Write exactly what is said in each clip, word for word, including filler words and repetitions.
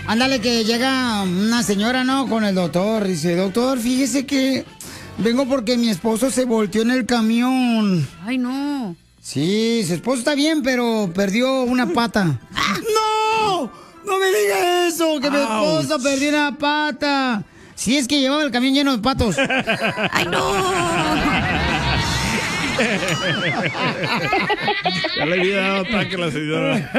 Ándale, que llega una señora, ¿no? Con el doctor. Dice, doctor, fíjese que vengo porque mi esposo se volteó en el camión. Ay, no. Sí, su esposo está bien, pero perdió una pata. ¡No! ¡No me diga eso! ¡Que mi esposo perdió una pata! Si es que llevaba el camión lleno de patos. ¡Ay, no! Ya le había dado ataque a la señora.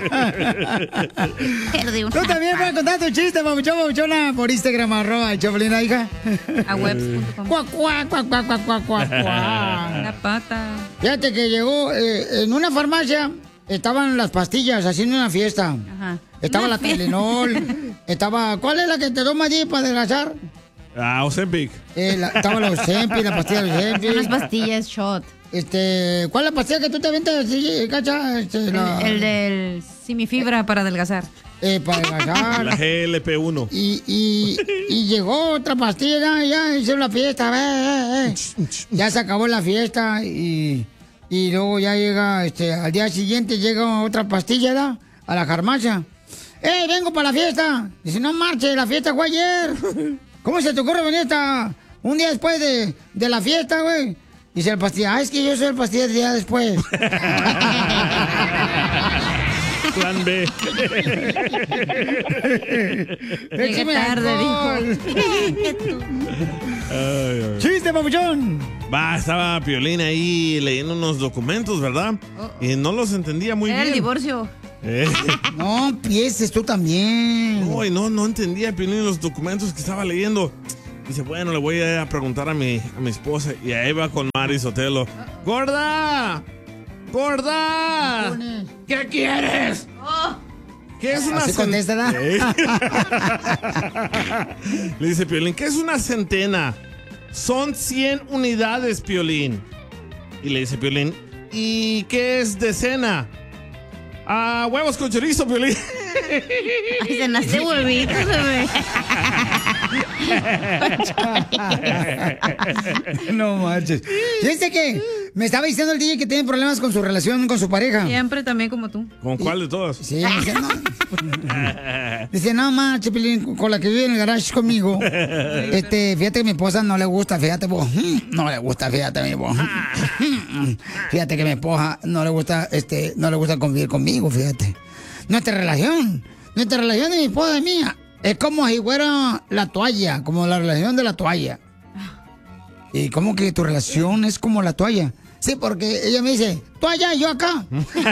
Tú también puedes contar tu chiste, papuchón, papuchona, por Instagram, arroba Choplina, hija. A webs punto com. Cuac, cuac, cuac, cuac, cuac, cuac, cuac, cuac. La pata. Fíjate que llegó eh, en una farmacia, estaban las pastillas haciendo una fiesta. Ajá. Estaba la Telenol, estaba... ¿Cuál es la que te tomas allí para adelgazar? Ah, Ozempic. Eh, la, estaba la Ozempic, la pastilla de Ozempic. Unas pastillas shot. Este, ¿cuál es la pastilla que tú te aventas, sí, cacha? Este, la, el, el del Simifibra para adelgazar. Eh, para adelgazar. La G L P uno. Y, y, y llegó otra pastilla, ya, ya hicieron la fiesta, eh, eh, eh. Ya se acabó la fiesta y, y luego ya llega, este, al día siguiente llega otra pastilla, ¿da? A la farmacia. ¡Eh, vengo para la fiesta! Dice, no marche, la fiesta fue ayer. ¿Cómo se te ocurre venir hasta un día después de, de la fiesta, güey? Dice el pastilla, ah, es que yo soy el pastilla del día después. Plan B. Écheme tarde, alcohol. Ay, ay. ¡Chiste, papuchón! Va, estaba Piolín ahí leyendo unos documentos, ¿verdad? Y no los entendía muy Era bien. el divorcio. Eh. No empieces tú también. No, y no, no entendía Piolín los documentos que estaba leyendo. Dice, bueno, le voy a preguntar a mi, a mi esposa. Y ahí va con Mari Sotelo. ¡Gorda! ¡Gorda! ¿Qué quieres? Oh. ¿Qué es una Así contesta, ¿verdad? ¿Eh? Le dice Piolín, ¿qué es una centena? Son cien unidades, Piolín. Y le dice Piolín, ¿y qué es decena? Ah, huevos con chorizo, Piolín. Ay, cenaste huevitos, bebé. No manches. Fíjate que me estaba diciendo el D J que tiene problemas con su relación con su pareja. Siempre también como tú. ¿Con cuál de todos? Sí, dice, no. Dice, no manches, Pilín, con la que vive en el garage conmigo. Este, fíjate que mi esposa no le gusta, fíjate vos. No le gusta, fíjate mi vos. Fíjate que mi esposa no le gusta, este, no le gusta convivir conmigo, fíjate. Nuestra relación, nuestra relación de mi esposa y mía, es como si fuera la toalla, como la relación de la toalla. ¿Y cómo que tu relación es como la toalla? Sí, porque ella me dice, toalla, yo acá.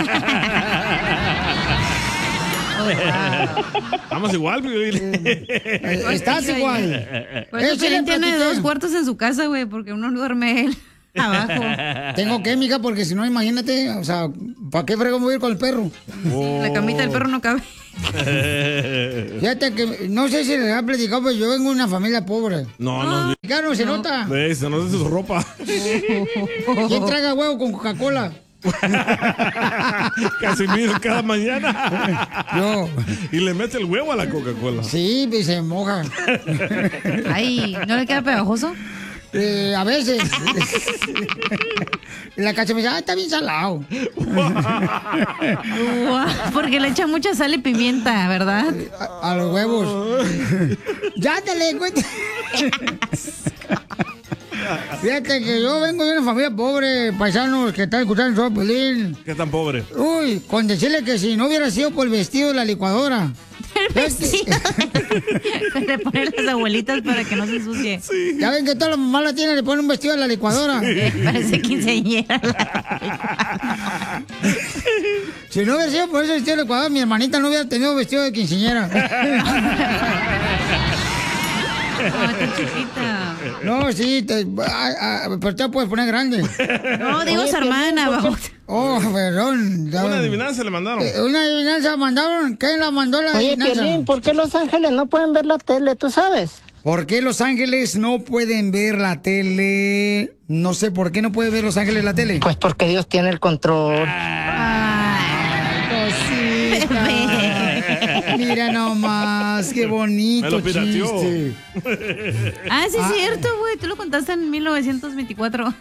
Vamos igual, Piolín. Estás igual. Por eso Eso le Piolín tiene platiqué. dos cuartos en su casa, güey, porque uno duerme él abajo. Tengo que, mija, porque si no, imagínate, o sea, ¿para qué frego voy a ir con el perro? Oh. La camita del perro no cabe. Fíjate que, no sé si les ha platicado, pero yo vengo de una familia pobre. No, no. Claro, se nota. Ve, se nos hace su ropa. ¿Quién traga huevo con Coca-Cola? Casimiro cada mañana. Yo. Y le mete el huevo a la Coca-Cola. Sí, y se moja. Ay, ¿no le queda pegajoso? Eh, a veces. La cacha me dice, ah, está bien salado. Guau, porque le echa mucha sal y pimienta, ¿verdad? A, a los huevos. Ya te le cuento. Fíjate que yo vengo de una familia pobre, paisanos que están escuchando el Pelín. ¿Qué tan pobre? Uy, con decirle que si no hubiera sido por el vestido de la licuadora. El vestido. Le ponen las abuelitas para que no se ensucie. Sí. Ya ven que todas las mamás la tienen, le ponen un vestido de la licuadora. Parece quinceañera. Si no hubiera sido por ese vestido de la licuadora, mi hermanita no hubiera tenido vestido de quinceañera. No, está chiquita. No, sí, te, ah, ah, pero te la puedes poner grande. No, digo su hermana. Bajo. Oh, perdón. Ya. Una adivinanza le mandaron. Eh, ¿Una adivinanza mandaron? ¿Quién la mandó la Oye, adivinanza? Piolín, ¿por qué Los Ángeles no pueden ver la tele? ¿Tú sabes? ¿Por qué Los Ángeles no pueden ver la tele? No sé, ¿por qué no puede ver Los Ángeles la tele? Pues porque Dios tiene el control. Ay, cosita. Mira nomás, qué bonito Me lo pirateó. chiste. Ah, sí, es cierto, güey. Tú lo contaste en mil novecientos veinticuatro.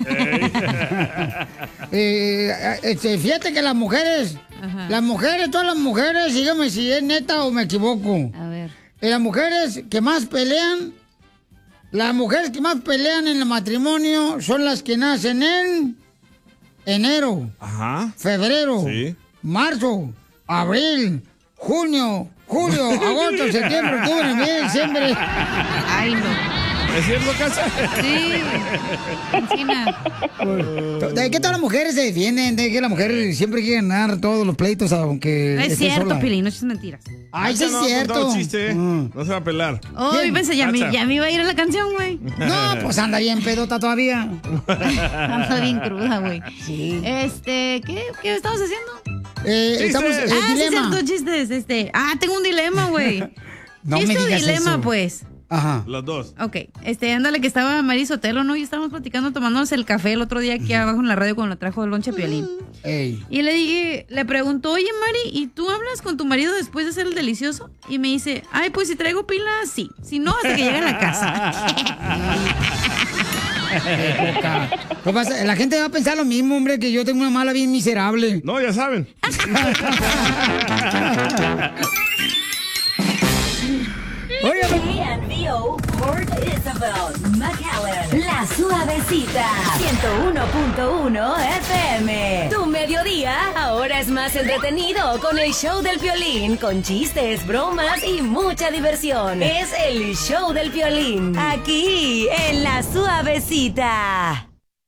Eh, este, fíjate que las mujeres, Ajá. las mujeres, todas las mujeres, dígame si es neta o me equivoco. A ver. eh, las mujeres que más pelean, las mujeres que más pelean en el matrimonio son las que nacen en enero, Ajá. febrero, Sí. marzo, abril, junio, julio, agosto, septiembre, octubre, noviembre, diciembre. Ay, no. ¿Es cierto, Cacha? Sí. Encina. ¿De qué todas las mujeres se defienden? De que la mujer siempre quiere ganar todos los pleitos, aunque No es esté cierto, sola. Pilín, no es mentira. Ay, sí es no, cierto. contado el chiste, ¿eh? Mm. No se va a pelar. Oh, ¿Quién? yo pensé, ya me, Cacha. ya me iba a ir a la canción, güey. No, pues anda bien pedota todavía. Ando bien cruda, güey. Sí. Este, ¿qué, qué estamos haciendo? Eh, Chistes. estamos eh, ah, sí, dilema. cierto, chistes. Este, ah, tengo un dilema, güey. No ¿Chiste me o digas dilema, eso. pues? Ajá. Los dos. Ok, este, ándale que estaba Mari Sotelo, ¿no? Y estábamos platicando, tomándonos el café el otro día aquí abajo en la radio cuando la trajo el lonche Piolín. Ey. Y le dije, le preguntó, oye Mari, ¿y tú hablas con tu marido después de hacer el delicioso? Y me dice, ay, pues si traigo pila, sí. Si no, hasta que llegue a la casa. Qué poca. Lo pasa- La gente va a pensar lo mismo, hombre, que yo tengo una mala bien miserable. No, ya saben. Oye, B and B O Port Isabel, McAllen, La Suavecita, ciento uno punto uno F M. Tu mediodía ahora es más entretenido con el show del Piolín, con chistes, bromas y mucha diversión. Es el show del Piolín, aquí en La Suavecita.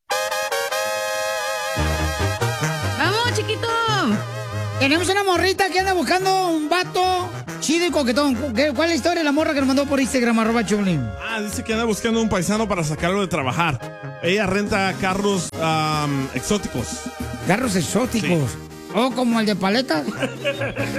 ¡Vamos, chiquito! tenemos una morrita que anda buscando un vato chido y coquetón. ¿Qué- ¿Cuál es la historia de la morra que nos mandó por Instagram, arroba Choplin? Ah, dice que anda buscando un paisano para sacarlo de trabajar. Ella renta carros am, exóticos. Carros exóticos. O como el de paleta.